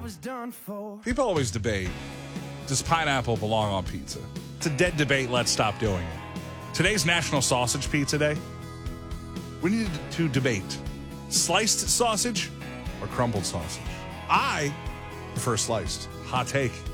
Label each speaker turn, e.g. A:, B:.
A: was done for.
B: People always debate, does pineapple belong on pizza? It's a dead debate. Let's stop doing it. Today's National Sausage Pizza Day. We need to debate sliced sausage or crumbled sausage. I prefer sliced. Hot take.